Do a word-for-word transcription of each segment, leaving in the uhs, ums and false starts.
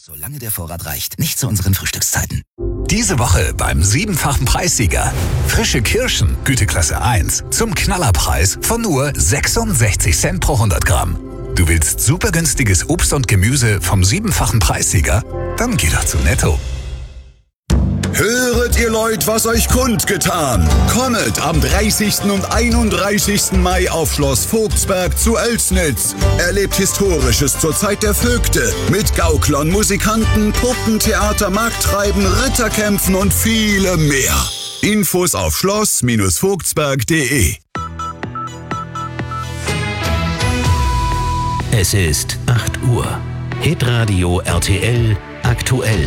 Solange der Vorrat reicht, nicht zu unseren Frühstückszeiten. Diese Woche beim siebenfachen Preissieger. Frische Kirschen, Güteklasse eins, zum Knallerpreis von nur sechsundsechzig Cent pro hundert Gramm. Du willst super günstiges Obst und Gemüse vom siebenfachen Preissieger? Dann geh doch zu Netto. Höret ihr Leut, was euch kundgetan. Kommet am dreißigsten und einunddreißigsten Mai auf Schloss Vogtsberg zu Oelsnitz. Erlebt Historisches zur Zeit der Vögte mit Gauklern, Musikanten, Puppentheater, Markttreiben, Ritterkämpfen und vielem mehr. Infos auf schloss vogtsberg punkt de. Es ist acht Uhr. Hitradio R T L aktuell.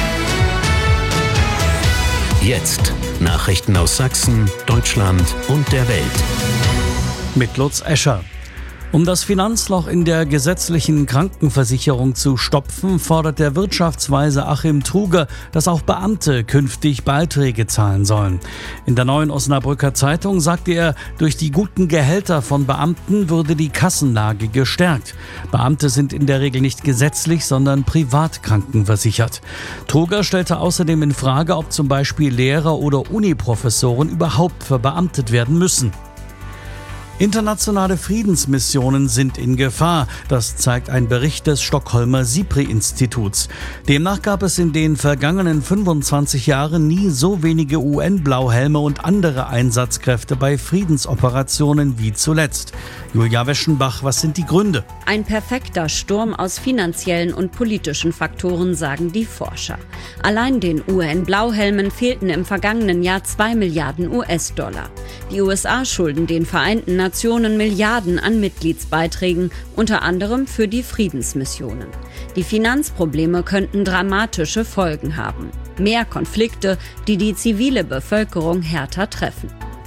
Jetzt Nachrichten aus Sachsen, Deutschland und der Welt. Mit Lutz Escher. Um das Finanzloch in der gesetzlichen Krankenversicherung zu stopfen, fordert der Wirtschaftsweise Achim Truger, dass auch Beamte künftig Beiträge zahlen sollen. In der Neuen Osnabrücker Zeitung sagte er, durch die guten Gehälter von Beamten würde die Kassenlage gestärkt. Beamte sind in der Regel nicht gesetzlich, sondern privat krankenversichert. Truger stellte außerdem in Frage, ob zum Beispiel Lehrer oder Uniprofessoren überhaupt verbeamtet werden müssen. Internationale Friedensmissionen sind in Gefahr. Das zeigt ein Bericht des Stockholmer SIPRI-Instituts. Demnach gab es in den vergangenen fünfundzwanzig Jahren nie so wenige U N-Blauhelme und andere Einsatzkräfte bei Friedensoperationen wie zuletzt. Julia Weschenbach, was sind die Gründe? Ein perfekter Sturm aus finanziellen und politischen Faktoren, sagen die Forscher. Allein den U N-Blauhelmen fehlten im vergangenen Jahr zwei Milliarden U S-Dollar. Die U S A schulden den Vereinten Nationen Milliarden an Mitgliedsbeiträgen, unter anderem für die Friedensmissionen. Die Finanzprobleme könnten dramatische Folgen haben. Mehr Konflikte, die die zivile Bevölkerung härter treffen.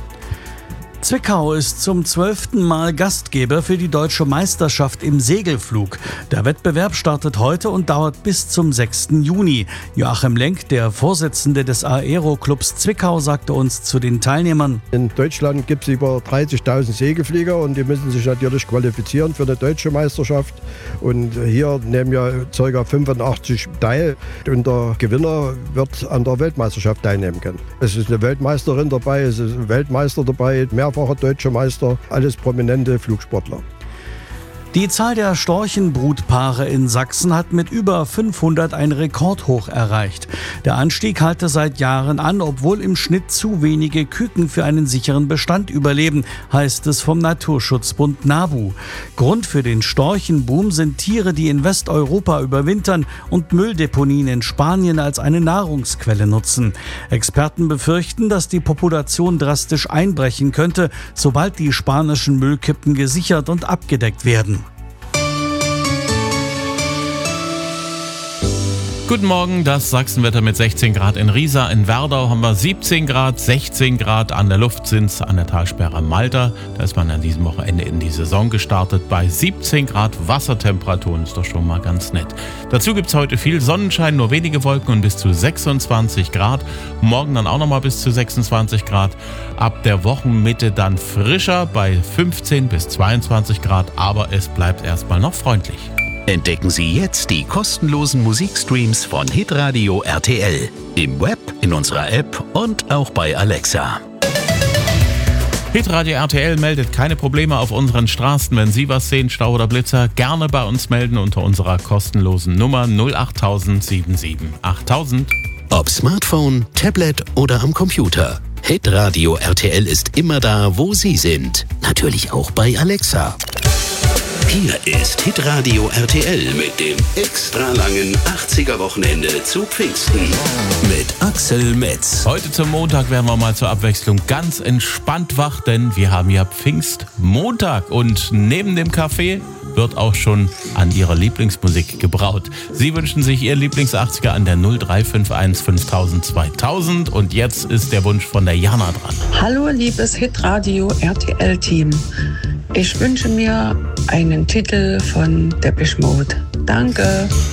Zwickau ist zum zwölften Mal Gastgeber für die Deutsche Meisterschaft im Segelflug. Der Wettbewerb startet heute und dauert bis zum sechsten Juni. Joachim Lenk, der Vorsitzende des Aero-Clubs Zwickau, sagte uns zu den Teilnehmern: In Deutschland gibt es über dreißigtausend Segelflieger und die müssen sich natürlich qualifizieren für eine deutsche Meisterschaft. Und hier nehmen ja ca. fünfundachtzig teil und der Gewinner wird an der Weltmeisterschaft teilnehmen können. Es ist eine Weltmeisterin dabei, es ist ein Weltmeister dabei, mehrfacher deutscher Meister, alles prominente Flugsportler. Die Zahl der Storchenbrutpaare in Sachsen hat mit über fünfhundert ein Rekordhoch erreicht. Der Anstieg halte seit Jahren an, obwohl im Schnitt zu wenige Küken für einen sicheren Bestand überleben, heißt es vom Naturschutzbund NABU. Grund für den Storchenboom sind Tiere, die in Westeuropa überwintern und Mülldeponien in Spanien als eine Nahrungsquelle nutzen. Experten befürchten, dass die Population drastisch einbrechen könnte, sobald die spanischen Müllkippen gesichert und abgedeckt werden. Guten Morgen, das Sachsenwetter mit sechzehn Grad in Riesa. In Werdau haben wir siebzehn Grad, sechzehn Grad an der Luft sind's an der Talsperre Malta. Da ist man an diesem Wochenende in die Saison gestartet bei siebzehn Grad Wassertemperaturen. Ist doch schon mal ganz nett. Dazu gibt's heute viel Sonnenschein, nur wenige Wolken und bis zu sechsundzwanzig Grad. Morgen dann auch nochmal bis zu sechsundzwanzig Grad. Ab der Wochenmitte dann frischer bei fünfzehn bis zweiundzwanzig Grad, aber es bleibt erstmal noch freundlich. Entdecken Sie jetzt die kostenlosen Musikstreams von Hitradio R T L. Im Web, in unserer App und auch bei Alexa. Hitradio R T L meldet keine Probleme auf unseren Straßen. Wenn Sie was sehen, Stau oder Blitzer, gerne bei uns melden unter unserer kostenlosen Nummer null acht null sieben sieben achttausend. Ob Smartphone, Tablet oder am Computer. Hitradio R T L ist immer da, wo Sie sind. Natürlich auch bei Alexa. Hier ist Hitradio R T L mit dem extra langen achtziger-Wochenende zu Pfingsten mit Axel Metz. Heute zum Montag werden wir mal zur Abwechslung ganz entspannt wach, denn wir haben ja Pfingstmontag und neben dem Kaffee wird auch schon an Ihrer Lieblingsmusik gebraut. Sie wünschen sich Ihr Lieblingsachtziger an der null drei fünf eins fünftausend zweitausend und jetzt ist der Wunsch von der Jana dran. Hallo liebes Hitradio R T L-Team. Ich wünsche mir einen Titel von Depeche Mode. Danke.